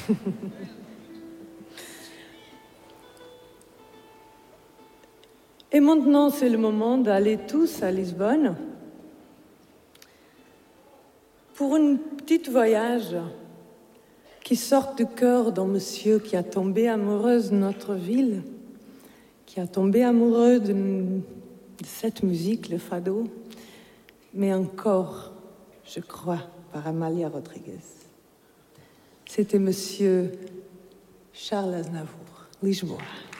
Et maintenant, c'est le moment d'aller tous à Lisbonne pour un petit voyage qui sort du cœur d'un monsieur qui a tombé amoureux de notre ville, qui a tombé amoureux de cette musique, le fado, mais encore, je crois, par Amalia Rodriguez. C'était monsieur Charles Aznavour, Lisboa.